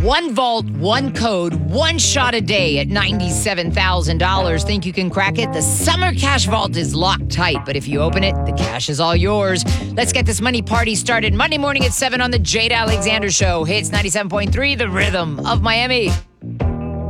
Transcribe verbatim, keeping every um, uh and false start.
One vault, one code, one shot a day at ninety-seven thousand dollars. Think you can crack it? The Summer Cash Vault is locked tight, but if you open it, the cash is all yours. Let's get this money party started Monday morning at seven on the Jade Alexander Show. Hits ninety-seven point three, The Rhythm of Miami.